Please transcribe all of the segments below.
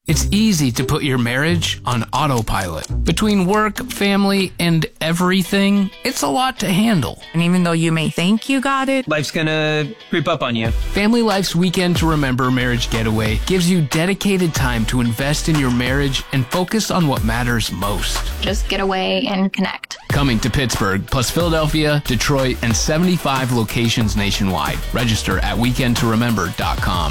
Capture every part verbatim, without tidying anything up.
It's easy to put your marriage on autopilot. Between work, family, and everything, it's a lot to handle. And even though you may think you got it, life's gonna creep up on you. Family Life's Weekend to Remember Marriage Getaway gives you dedicated time to invest in your marriage and focus on what matters most. Just get away and connect. Coming to Pittsburgh, plus Philadelphia, Detroit, and seventy-five locations nationwide. Register at weekend to remember dot com.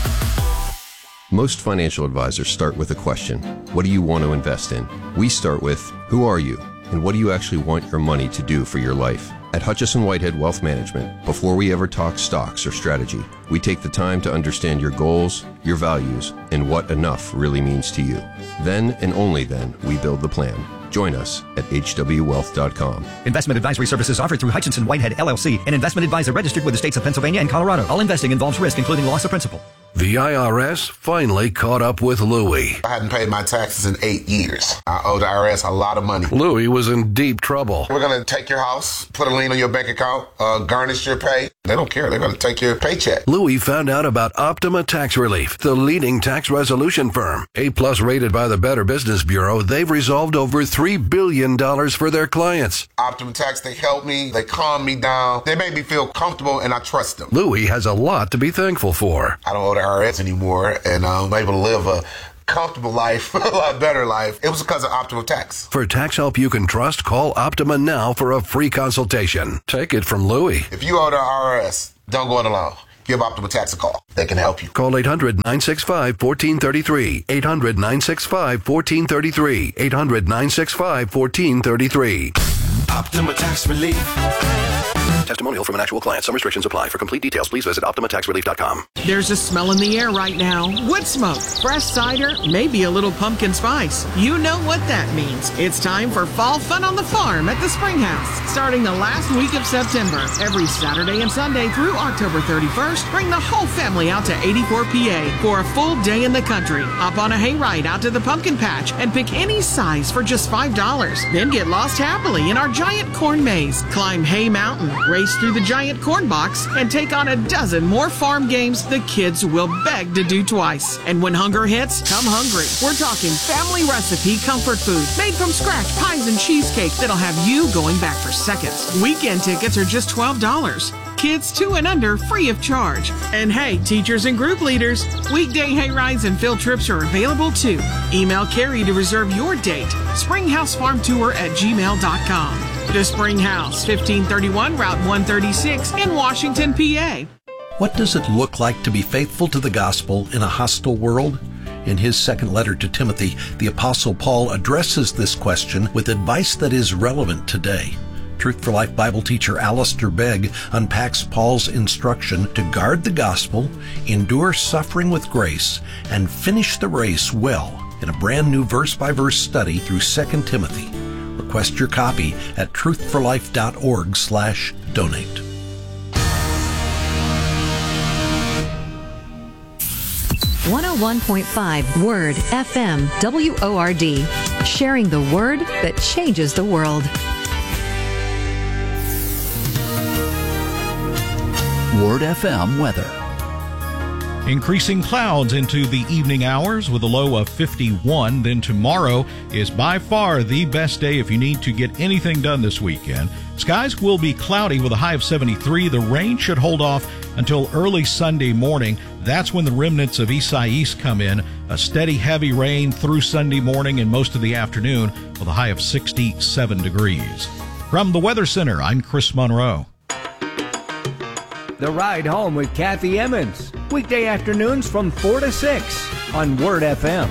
Most financial advisors start with a question. What do you want to invest in? We start with, who are you? And what do you actually want your money to do for your life? At Hutchison Whitehead Wealth Management, before we ever talk stocks or strategy, we take the time to understand your goals, your values, and what enough really means to you. Then and only then, we build the plan. Join us at h w wealth dot com. Investment advisory services offered through Hutchinson Whitehead, L L C, an investment advisor registered with the states of Pennsylvania and Colorado. All investing involves risk, including loss of principal. The I R S finally caught up with Louie. I hadn't paid my taxes in eight years. I owe the I R S a lot of money. Louie was in deep trouble. We're going to take your house, put a lien on your bank account, uh, garnish your pay. They don't care. They're going to take your paycheck. Louie found out about Optima Tax Relief, the leading tax resolution firm. A-plus rated by the Better Business Bureau, they've resolved over three billion dollars for their clients. Optima Tax, they help me. They calm me down. They make me feel comfortable, and I trust them. Louie has a lot to be thankful for. I don't owe the I R S anymore, and I'm able to live a comfortable life, a lot better life. It was because of Optima Tax. For tax help you can trust, call Optima now for a free consultation. Take it from Louie. If you owe the I R S, don't go it alone. Give Optima Tax a call. They can help you. Call eight hundred, nine six five, one four three three. eight hundred, nine six five, one four three three. eight hundred, nine six five, one four three three. Optima Tax Relief. Testimonial from an actual client. Some restrictions apply. For complete details, please visit optima tax relief dot com. There's a smell in the air right now. Wood smoke, fresh cider, maybe a little pumpkin spice. You know what that means. It's time for fall fun on the farm at the Spring House. Starting the last week of September, every Saturday and Sunday through October thirty-first, bring the whole family out to eighty-four P A for a full day in the country. Hop on a hayride out to the pumpkin patch and pick any size for just five dollars. Then get lost happily in our giant corn maze. Climb Hay Mountain, race through the giant corn box, and take on a dozen more farm games the kids will beg to do twice. And when hunger hits, come hungry. We're talking family recipe comfort food made from scratch pies and cheesecake that'll have you going back for seconds. Weekend tickets are just twelve dollars. Kids two and under free of charge. And hey, teachers and group leaders, weekday hay rides and field trips are available too. Email Carrie to reserve your date. Springhouse Farm Tour at gmail dot com. The Spring House, fifteen thirty-one Route one thirty-six in Washington, P A. What does it look like to be faithful to the gospel in a hostile world? In his second letter to Timothy, the Apostle Paul addresses this question with advice that is relevant today. Truth for Life Bible teacher Alistair Begg unpacks Paul's instruction to guard the gospel, endure suffering with grace, and finish the race well in a brand new verse-by-verse study through Second Timothy. Request your copy at truth for life dot org slash donate. one oh one point five Word F M W O R D, sharing the word that changes the world. Word F M weather. Increasing clouds into the evening hours with a low of fifty-one. Then tomorrow is by far the best day if you need to get anything done this weekend. Skies will be cloudy with a high of seventy-three. The rain should hold off until early Sunday morning. That's when the remnants of Isaias come in. A steady, heavy rain through Sunday morning and most of the afternoon with a high of sixty-seven degrees. From the Weather Center, I'm Chris Monroe. The Ride Home with Kathy Emmons. Weekday afternoons from four to six on Word F M.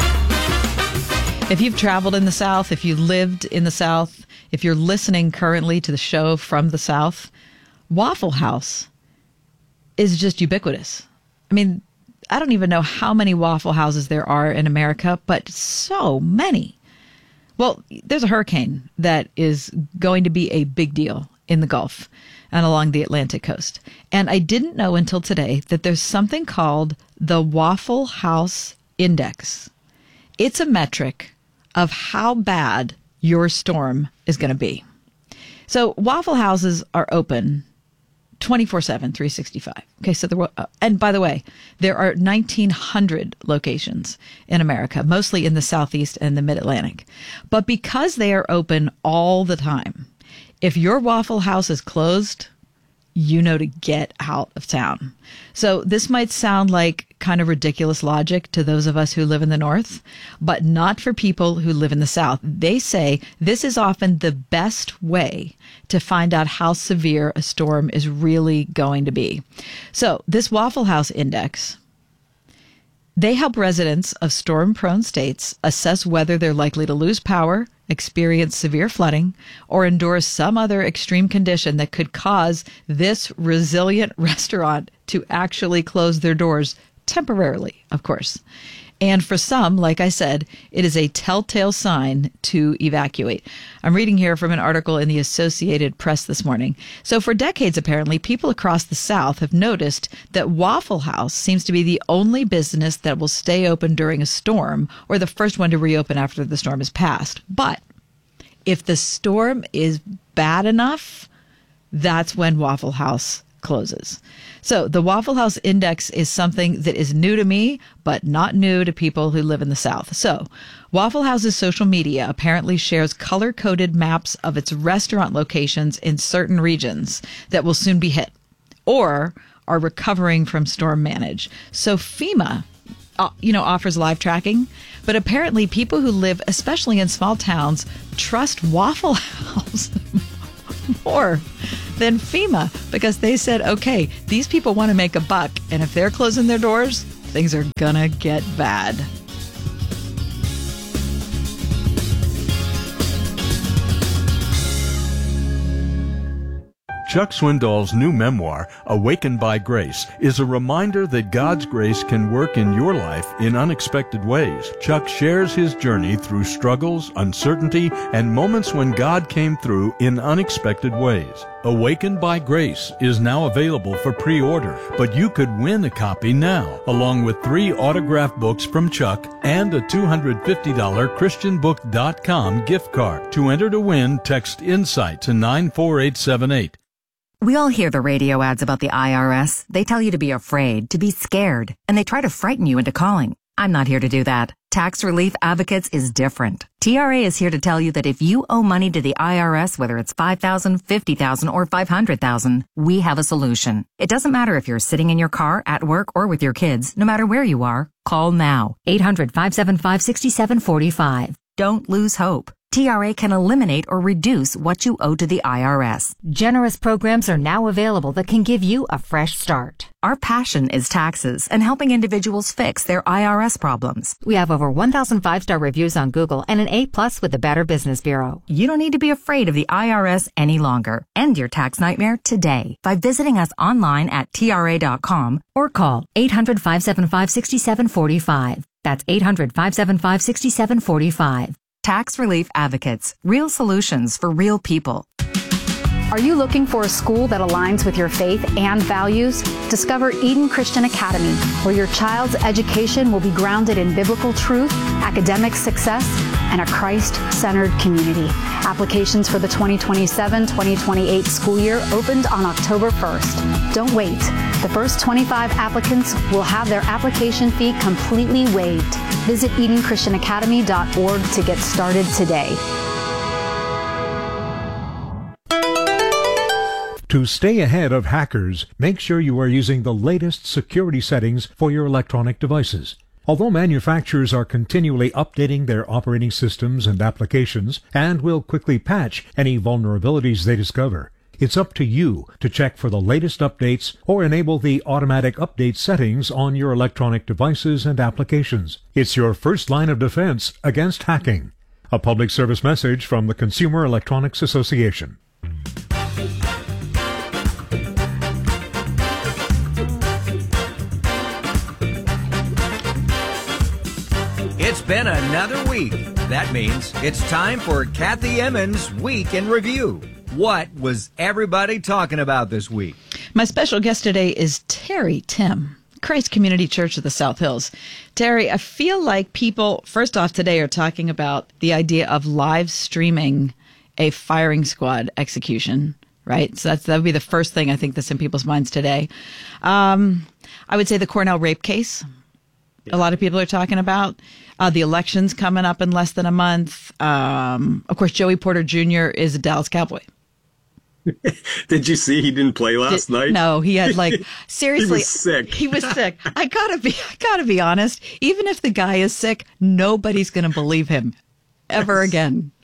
If you've traveled in the South, if you lived in the South, if you're listening currently to the show from the South, Waffle House is just ubiquitous. I mean, I don't even know how many Waffle Houses there are in America, but so many. Well, there's a hurricane that is going to be a big deal in the Gulf and along the Atlantic coast. And I didn't know until today that there's something called the Waffle House Index. It's a metric of how bad your storm is going to be. So Waffle Houses are open twenty-four seven, three sixty-five. Okay, so there were, uh, and by the way, there are nineteen hundred locations in America, mostly in the Southeast and the Mid-Atlantic. But because they are open all the time, if your Waffle House is closed, you know to get out of town. So this might sound like kind of ridiculous logic to those of us who live in the North, but not for people who live in the South. They say this is often the best way to find out how severe a storm is really going to be. So this Waffle House Index, they help residents of storm-prone states assess whether they're likely to lose power, experience severe flooding, or endure some other extreme condition that could cause this resilient restaurant to actually close their doors temporarily, of course. And for some, like I said, it is a telltale sign to evacuate. I'm reading here from an article in the Associated Press this morning. So for decades, apparently, people across the South have noticed that Waffle House seems to be the only business that will stay open during a storm, or the first one to reopen after the storm has passed. But if the storm is bad enough, that's when Waffle House closes. So the Waffle House Index is something that is new to me, but not new to people who live in the South. So Waffle House's social media apparently shares color-coded maps of its restaurant locations in certain regions that will soon be hit or are recovering from storm manage. So FEMA, uh, you know, offers live tracking, but apparently people who live, especially in small towns, trust Waffle House more than FEMA, because they said, okay, these people want to make a buck, and if they're closing their doors, things are gonna get bad. Chuck Swindoll's new memoir, Awakened by Grace, is a reminder that God's grace can work in your life in unexpected ways. Chuck shares his journey through struggles, uncertainty, and moments when God came through in unexpected ways. Awakened by Grace is now available for pre-order, but you could win a copy now, along with three autographed books from Chuck and a two hundred fifty dollars Christian book dot com gift card. To enter to win, text INSIGHT to nine four eight seven eight. We all hear the radio ads about the I R S. They tell you to be afraid, to be scared, and they try to frighten you into calling. I'm not here to do that. Tax Relief Advocates is different. T R A is here to tell you that if you owe money to the I R S, whether it's five thousand dollars, fifty thousand dollars, or five hundred thousand dollars, we have a solution. It doesn't matter if you're sitting in your car, at work, or with your kids. No matter where you are, call now. eight hundred, five seven five, six seven four five. Don't lose hope. T R A can eliminate or reduce what you owe to the I R S. Generous programs are now available that can give you a fresh start. Our passion is taxes and helping individuals fix their I R S problems. We have over one thousand five-star reviews on Google and an A plus with the Better Business Bureau. You don't need to be afraid of the I R S any longer. End your tax nightmare today by visiting us online at T R A dot com or call eight hundred, five seven five, six seven four five. That's eight hundred, five seven five, six seven four five. Tax Relief Advocates. Real solutions for real people. Are you looking for a school that aligns with your faith and values? Discover Eden Christian Academy, where your child's education will be grounded in biblical truth, academic success, and a Christ-centered community. Applications for the twenty twenty-seven twenty twenty-eight school year opened on October first. Don't wait. The first twenty-five applicants will have their application fee completely waived. Visit eden christian academy dot org to get started today. To stay ahead of hackers, make sure you are using the latest security settings for your electronic devices. Although manufacturers are continually updating their operating systems and applications and will quickly patch any vulnerabilities they discover, it's up to you to check for the latest updates or enable the automatic update settings on your electronic devices and applications. It's your first line of defense against hacking. A public service message from the Consumer Electronics Association. It's been another week. That means it's time for Kathy Emmons' Week in Review. What was everybody talking about this week? My special guest today is Terry Tim, Christ Community Church of the South Hills. Terry, I feel like people, first off today, are talking about the idea of live streaming a firing squad execution right? So that's, that would be the first thing I think that's in people's minds today. Um, I would say the Cornell rape case. A lot of people are talking about uh, the elections coming up in less than a month. Um, of course, Joey Porter Junior is a Dallas Cowboy. Did you see he didn't play last Did, night? No, he had like seriously. He was sick. He was sick. I gotta be. I gotta be honest. Even if the guy is sick, nobody's gonna believe him ever again.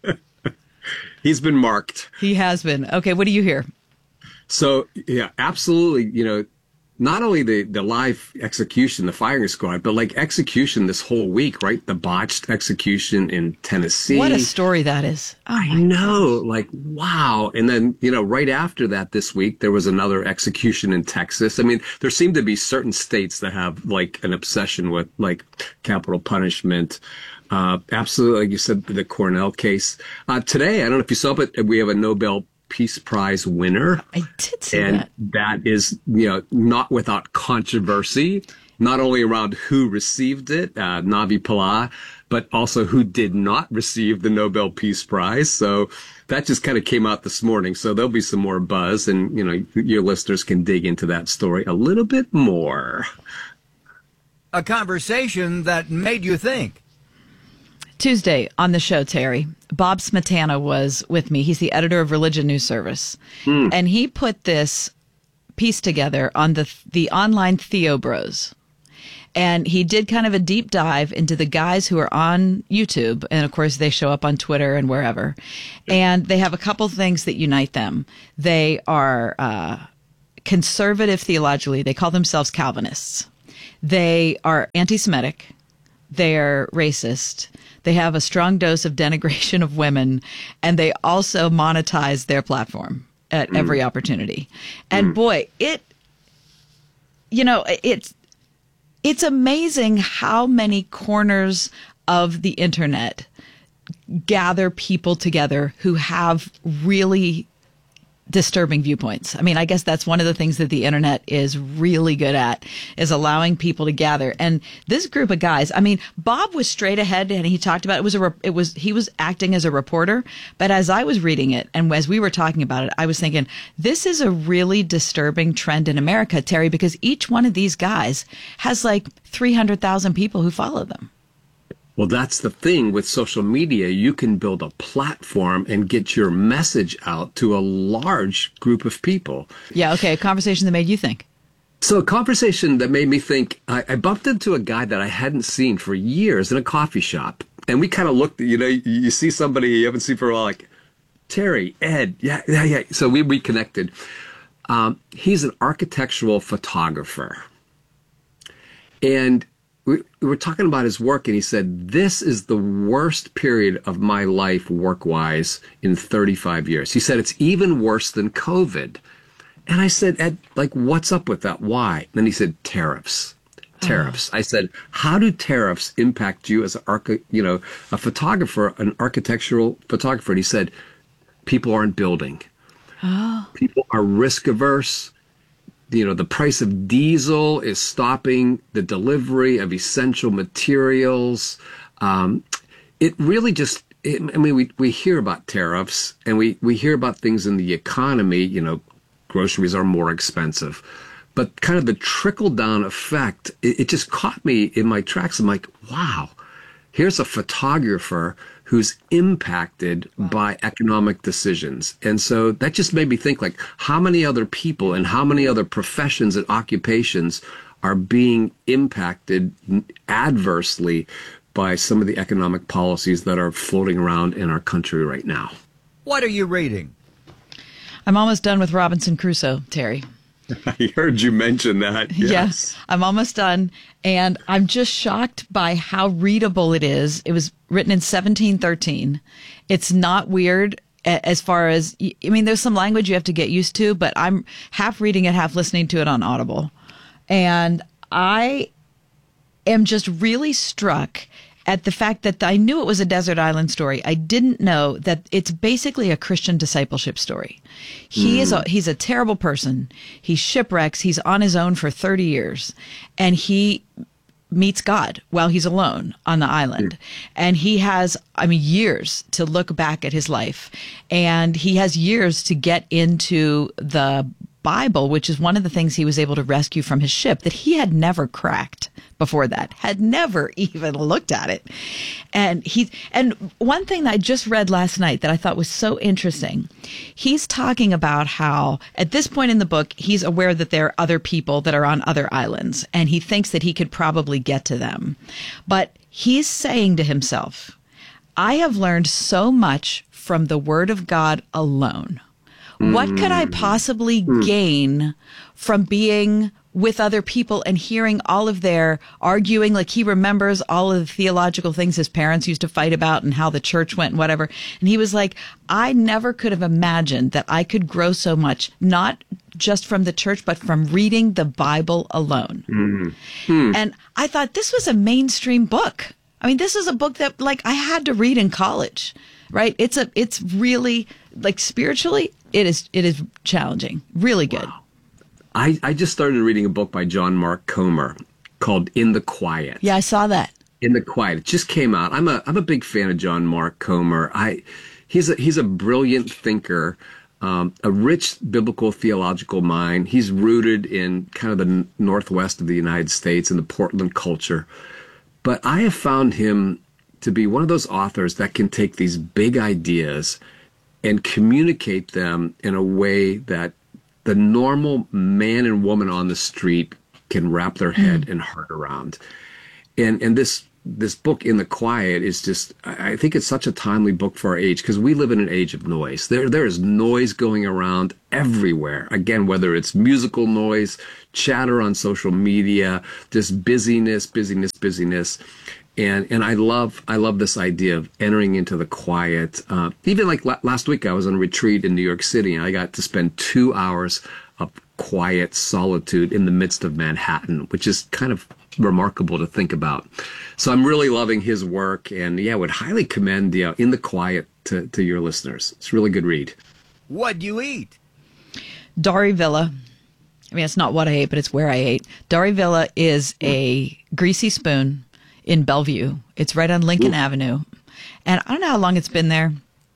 He's been marked. He has been. Okay, what do you hear? So yeah, absolutely. You know, not only the, the live execution, the firing squad, but like execution this whole week, right? The botched execution in Tennessee. What a story that is. Oh, I know. Like, wow. And then, you know, right after that this week, there was another execution in Texas. I mean, there seem to be certain states that have like an obsession with like capital punishment. Uh, absolutely. Like you said, the Cornell case. Uh, today, I don't know if you saw, but we have a Nobel Peace Prize winner. I did see and that. And that is, you know, not without controversy, not only around who received it, uh, Navi Pillai, but also who did not receive the Nobel Peace Prize. So that just kind of came out this morning. So there'll be some more buzz, and, you know, your listeners can dig into that story a little bit more. A conversation that made you think. Tuesday on the show, Terry, Bob Smetana was with me. He's the editor of Religion News Service. Mm. And he put this piece together on the the online Theo Bros. And he did kind of a deep dive into the guys who are on YouTube. And of course, they show up on Twitter and wherever. And they have a couple things that unite them. They are uh, conservative theologically. They call themselves Calvinists. They are anti-Semitic. They're racist. They have a strong dose of denigration of women, and they also monetize their platform at mm. every opportunity. And mm. boy, it, you know, it's, it's amazing how many corners of the internet gather people together who have really disturbing viewpoints. I mean, I guess that's one of the things that the internet is really good at, is allowing people to gather. And this group of guys, I mean, Bob was straight ahead and he talked about it was a, it was, he was acting as a reporter. But as I was reading it and as we were talking about it, I was thinking, this is a really disturbing trend in America, Terry, because each one of these guys has like three hundred thousand people who follow them. Well, that's the thing with social media. You can build a platform and get your message out to a large group of people. Yeah, okay. A conversation that made you think. So a conversation that made me think, I, I bumped into a guy that I hadn't seen for years in a coffee shop. And we kind of looked, you know, you, you see somebody you haven't seen for a while, like, Terry, Ed, yeah, yeah, yeah. So we reconnected. Um, he's an architectural photographer. And we were talking about his work, and he said, this is the worst period of my life work-wise in thirty-five years. He said, it's even worse than COVID. And I said, Ed, like, what's up with that? Why? And then he said, tariffs. Tariffs. Oh. I said, how do tariffs impact you as an archi- you know, a photographer, an architectural photographer? And he said, people aren't building. Oh. People are risk averse. You know, the price of diesel is stopping the delivery of essential materials. Um, it really just, it, I mean, we, we hear about tariffs and we, we hear about things in the economy, you know, groceries are more expensive. But kind of the trickle down effect, it, it just caught me in my tracks. I'm like, wow, here's a photographer who's impacted wow. by economic decisions. And so that just made me think, like, how many other people and how many other professions and occupations are being impacted adversely by some of the economic policies that are floating around in our country right now. What are you reading? I'm almost done with Robinson Crusoe, Terry. I heard you mention that. Yes. yes, I'm almost done. And I'm just shocked by how readable it is. It was written in seventeen thirteen. It's not weird as far as, I mean, there's some language you have to get used to, but I'm half reading it, half listening to it on Audible. And I am just really struck at the fact that I knew it was a desert island story. I didn't know that it's basically a Christian discipleship story. He mm. is a, he's a terrible person. He shipwrecks. He's on his own for thirty years. And he meets God while he's alone on the island. And he has, I mean, years to look back at his life. And he has years to get into the Bible, which is one of the things he was able to rescue from his ship that he had never cracked before that, had never even looked at it. And he, and one thing that I just read last night that I thought was so interesting, he's talking about how at this point in the book, he's aware that there are other people that are on other islands, and he thinks that he could probably get to them. But he's saying to himself, I have learned so much from the Word of God alone. What could I possibly gain from being with other people and hearing all of their arguing? Like, he remembers all of the theological things his parents used to fight about and how the church went and whatever. And he was like, I never could have imagined that I could grow so much, not just from the church, but from reading the Bible alone. Mm-hmm. And I thought this was a mainstream book. I mean, this is a book that, like, I had to read in college, right? It's a, it's really, like, spiritually, it is, it is challenging, really good. Wow. I, I just started reading a book by John Mark Comer called In the Quiet. Yeah, I saw that. In the Quiet. It just came out. I'm a, I'm a big fan of John Mark Comer. I, he's a, he's a brilliant thinker, um, a rich biblical theological mind. He's rooted in kind of the Northwest of the United States and the Portland culture. But I have found him to be one of those authors that can take these big ideas and communicate them in a way that the normal man and woman on the street can wrap their head mm. and heart around. And and this this book, In the Quiet, is just, I think it's such a timely book for our age, because we live in an age of noise. There There is noise going around everywhere. Again, whether it's musical noise, chatter on social media, just busyness, busyness, busyness. And and I love I love this idea of entering into the quiet. Uh, even like la- last week, I was on a retreat in New York City, and I got to spend two hours of quiet solitude in the midst of Manhattan, which is kind of remarkable to think about. So I'm really loving his work, and yeah, would highly commend you know, In the Quiet to, to your listeners. It's a really good read. What'd you eat? Dari Villa. I mean, it's not what I ate, but it's where I ate. Dari Villa is a greasy spoon in Bellevue. It's right on Lincoln Ooh. Avenue. And I don't know how long it's been there,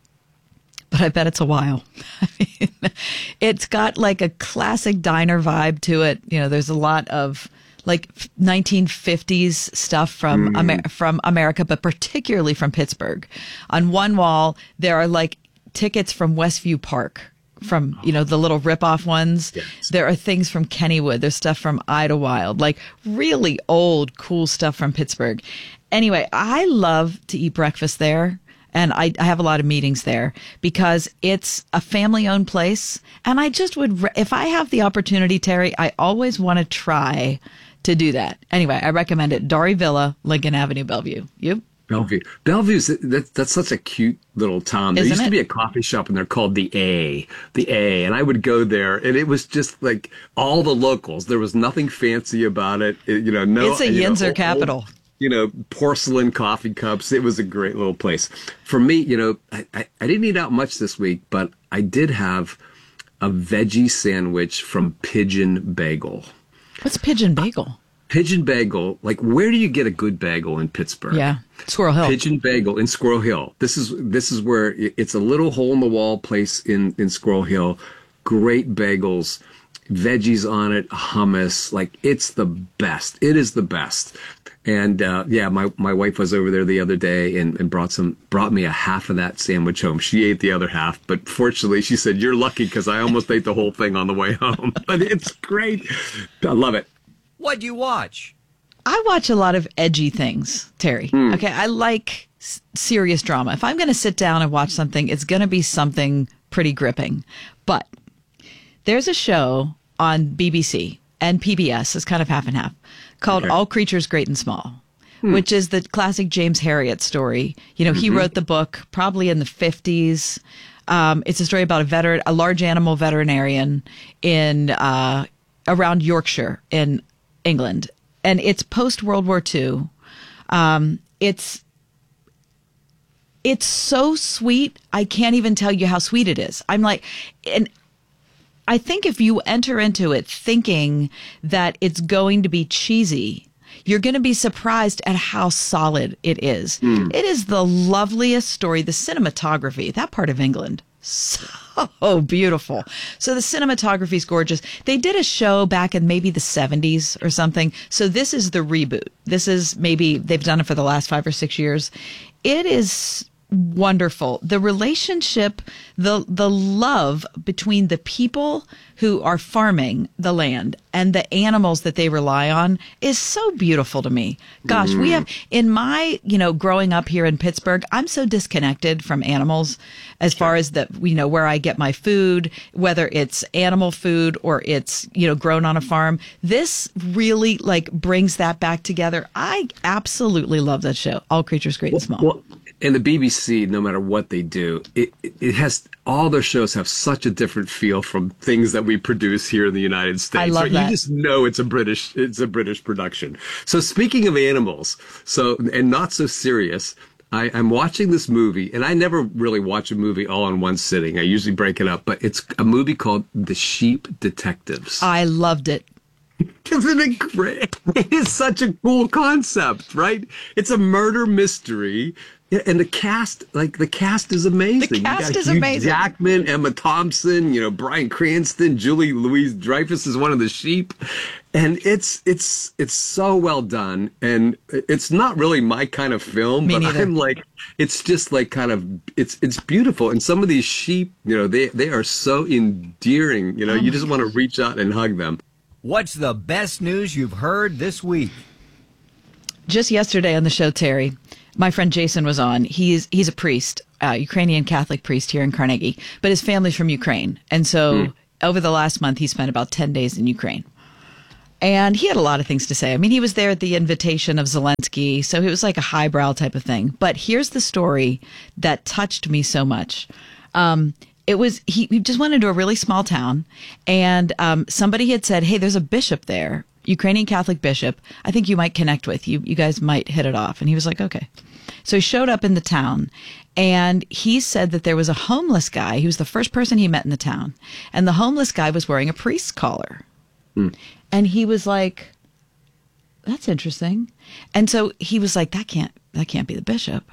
but I bet it's a while. I mean, it's got like a classic diner vibe to it. You know, there's a lot of like nineteen fifties stuff from mm. Amer- from America, but particularly from Pittsburgh. On one wall, there are like tickets from Westview Park, from, you know, the little rip-off ones. Yes. There are things from Kennywood. There's stuff from Idlewild, like really old, cool stuff from Pittsburgh. Anyway, I love to eat breakfast there, and I, I have a lot of meetings there because it's a family-owned place. And I just would, re- if I have the opportunity, Terry, I always want to try to do that. Anyway, I recommend it. Dari Villa, Lincoln Avenue, Bellevue. You? Bellevue. Bellevue's, that, that's such a cute little town. There Isn't used it? to be a coffee shop in there called The A. The A. And I would go there, and it was just like all the locals. There was nothing fancy about it. it you know, no. It's a you Yinzer know, old, capital. Old, you know, porcelain coffee cups. It was a great little place. For me, you know, I, I, I didn't eat out much this week, but I did have a veggie sandwich from Pigeon Bagel. What's Pigeon Bagel? Pigeon Bagel, like, where do you get a good bagel in Pittsburgh? Yeah, Squirrel Hill. Pigeon Bagel in Squirrel Hill. This is this is where it's a little hole-in-the-wall place in, in Squirrel Hill. Great bagels, veggies on it, hummus. Like, it's the best. It is the best. And uh, yeah, my, my wife was over there the other day and, and brought some brought me a half of that sandwich home. She ate the other half, but fortunately, she said, "You're lucky because I almost ate the whole thing on the way home." But it's great. I love it. What'd you watch? I watch a lot of edgy things, Terry. Mm. Okay, I like s- serious drama. If I'm going to sit down and watch something, it's going to be something pretty gripping. But there's a show on B B C and P B S, it's kind of half and half, called okay. All Creatures Great and Small, hmm. which is the classic James Herriot story. You know, mm-hmm. he wrote the book probably in the fifties. Um, it's a story about a veteran, a large animal veterinarian in uh, around Yorkshire in England, and it's post World War Two. Um, it's it's so sweet. I can't even tell you how sweet it is. I'm like, and I think if you enter into it thinking that it's going to be cheesy, you're going to be surprised at how solid it is. Mm. It is the loveliest story. The cinematography, that part of England, so beautiful. So the cinematography is gorgeous. They did a show back in maybe the seventies or something. So this is the reboot. This is maybe they've done it for the last five or six years. It is wonderful. The relationship, the the love between the people who are farming the land and the animals that they rely on is so beautiful to me. Gosh, mm-hmm. we have, in my, you know, growing up here in Pittsburgh, I'm so disconnected from animals as sure. far as the, you know, where I get my food, whether it's animal food or it's, you know, grown on a farm. This really like brings that back together. I absolutely love that show. All Creatures Great and Small. Well, and the B B C, no matter what they do, it it has all their shows have such a different feel from things that we produce here in the United States. I love right? that. You just know it's a British it's a British production. So speaking of animals, so and not so serious, I, I'm watching this movie, and I never really watch a movie all in one sitting. I usually break it up, but it's a movie called The Sheep Detectives. I loved it. Isn't it great? It is such a cool concept, right? It's a murder mystery. Yeah, and the cast, like the cast is amazing. The cast you got is Hugh amazing. Jackman, Emma Thompson, you know, Bryan Cranston, Julie Louis-Dreyfus is one of the sheep, and it's it's it's so well done. And it's not really my kind of film, Me but neither. I'm like, it's just like kind of it's it's beautiful. And some of these sheep, you know, they they are so endearing. You know, Oh you my just want to reach out and hug them. What's the best news you've heard this week? Just yesterday on the show, Terry, my friend Jason was on. He's he's a priest, uh, Ukrainian Catholic priest here in Carnegie, but his family's from Ukraine. And so mm. over the last month, he spent about ten days in Ukraine. And he had a lot of things to say. I mean, he was there at the invitation of Zelensky, so it was like a highbrow type of thing. But here's the story that touched me so much. Um, it was, he, he just went into a really small town, and um, somebody had said, hey, there's a bishop there, Ukrainian Catholic bishop, I think you might connect with. You you guys might hit it off. And he was like, okay. So he showed up in the town, and he said that there was a homeless guy. He was the first person he met in the town. And the homeless guy was wearing a priest's collar. Mm. And he was like, that's interesting. And so he was like, that can't, that can't be the bishop.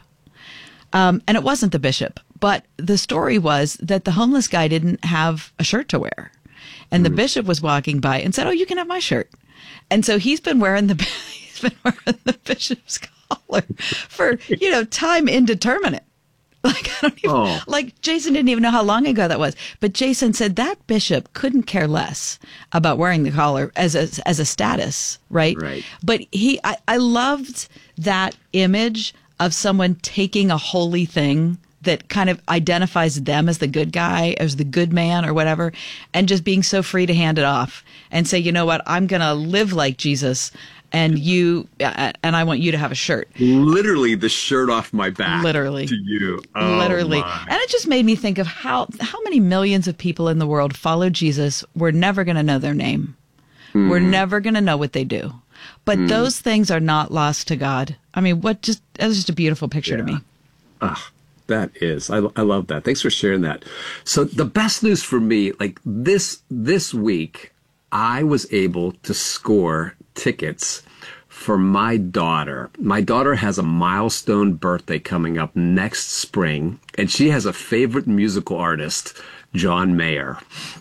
Um, and it wasn't the bishop. But the story was that the homeless guy didn't have a shirt to wear. And mm. the bishop was walking by and said, oh, you can have my shirt. And so he's been wearing the he's been wearing the bishop's collar for, you know, time indeterminate. Like, I don't even, oh. like, Jason didn't even know how long ago that was. But Jason said that bishop couldn't care less about wearing the collar as a, as a status, right? Right. But he, I, I loved that image of someone taking a holy thing that kind of identifies them as the good guy, as the good man or whatever, and just being so free to hand it off and say, you know what, I'm going to live like Jesus, and you, uh, and I want you to have a shirt. Literally the shirt off my back. Literally. To you. Oh, Literally. my. And it just made me think of how, how many millions of people in the world follow Jesus. We're never going to know their name. Mm. We're never going to know what they do. But mm. those things are not lost to God. I mean, what just, that was just a beautiful picture yeah. to me. Ah. That is, I, I love that. Thanks for sharing that. So the best news for me, like this this week, I was able to score tickets for my daughter. My daughter has a milestone birthday coming up next spring, and she has a favorite musical artist, John Mayer.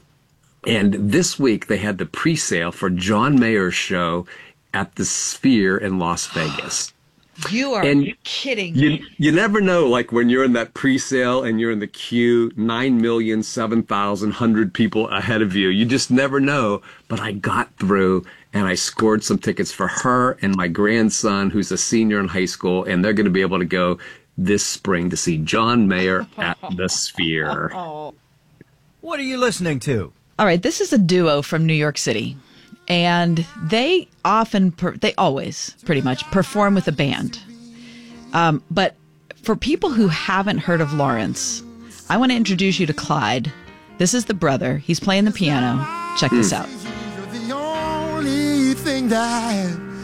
And this week they had the pre-sale for John Mayer's show at the Sphere in Las Vegas. You are and kidding you, me. You never know, like when you're in that pre-sale and you're in the queue, nine million seven thousand one hundred people ahead of you. You just never know. But I got through, and I scored some tickets for her and my grandson, who's a senior in high school, and they're going to be able to go this spring to see John Mayer at the Sphere. What are you listening to? All right, this is a duo from New York City. And they often, per, they always pretty much perform with a band. Um, but for people who haven't heard of Lawrence, I want to introduce you to Clyde. This is the brother. He's playing the piano. Check this out. You're the only thing that